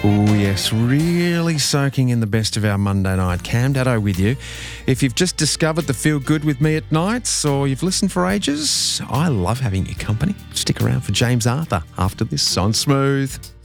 Oh yes, really soaking in the best of our Monday night. Cam Daddo with you. If you've just discovered the Feel Good with me at nights or you've listened for ages, I love having your company. Stick around for James Arthur after this on Smooth.